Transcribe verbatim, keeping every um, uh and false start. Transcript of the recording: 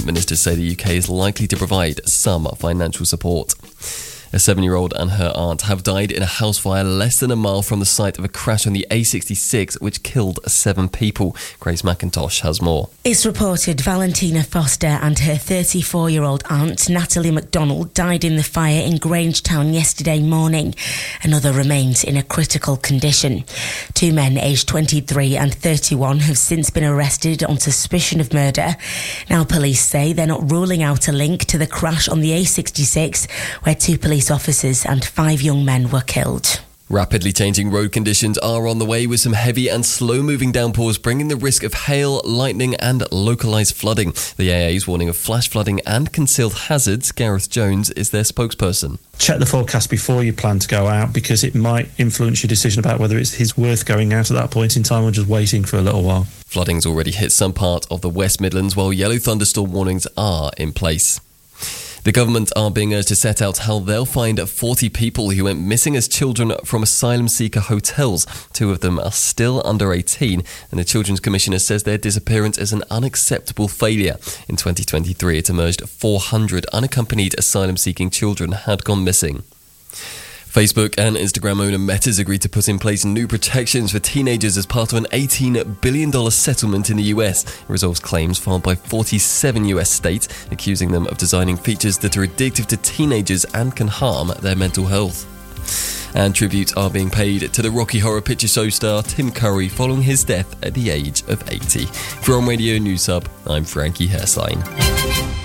ministers say the U K is likely to provide some financial support. A seven-year-old and her aunt have died in a house fire less than a mile from the site of a crash on the A sixty-six, which killed seven people. Grace McIntosh has more. It's reported Valentina Foster and her thirty-four-year-old aunt, Natalie MacDonald, died in the fire in Grangetown yesterday morning. Another remains in a critical condition. Two men aged twenty-three and thirty-one have since been arrested on suspicion of murder. Now police say they're not ruling out a link to the crash on the A sixty-six, where two police officers and five young men were killed. Rapidly changing road conditions are on the way, with some heavy and slow-moving downpours bringing the risk of hail, lightning and localised flooding. The A A is warning of flash flooding and concealed hazards. Gareth Jones is their spokesperson. Check the forecast before you plan to go out, because it might influence your decision about whether it's, it's worth going out at that point in time or just waiting for a little while. Flooding's already hit some part of the West Midlands, while yellow thunderstorm warnings are in place. The government are being urged to set out how they'll find forty people who went missing as children from asylum seeker hotels. Two of them are still under eighteen, and the Children's Commissioner says their disappearance is an unacceptable failure. In twenty twenty-three, it emerged four hundred unaccompanied asylum-seeking children had gone missing. Facebook and Instagram owner Meta's agreed to put in place new protections for teenagers as part of an eighteen billion dollars settlement in the U S. It resolves claims filed by forty-seven U S states, accusing them of designing features that are addictive to teenagers and can harm their mental health. And tributes are being paid to the Rocky Horror Picture Show star Tim Curry following his death at the age of eighty. From Radio News Hub, I'm Frankie Herstein.